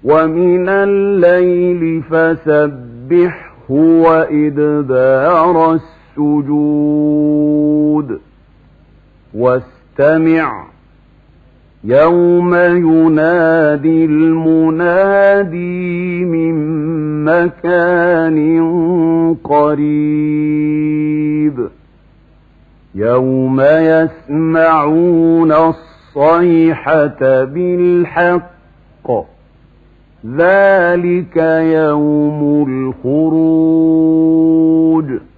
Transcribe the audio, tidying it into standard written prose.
ومن الليل فسبحه وإدبار السجود واستمع يوم ينادي المنادي من مكان قريب يوم يسمعون الصيحة بالحق ذلك يوم الخروج